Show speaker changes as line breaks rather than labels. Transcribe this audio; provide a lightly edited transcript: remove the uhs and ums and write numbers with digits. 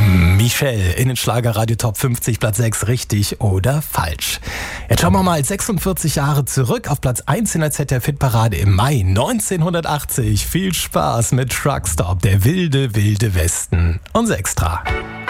Michelle in den Schlagerradio Top 50, Platz 6, richtig oder falsch? Jetzt schauen wir mal 46 Jahre zurück auf Platz 1 in der ZDF-Hitparade im Mai 1980. Viel Spaß mit Truckstop, der wilde, wilde Westen. Unser Extra.